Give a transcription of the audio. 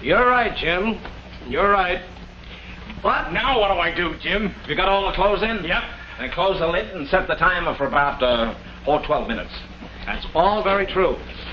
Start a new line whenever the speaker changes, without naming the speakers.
You're right, Jim. You're right. But
Now what do I do, Jim?
you got all the clothes in?
Yep.
Then close the lid and set the timer for about 12 minutes.
That's all very true.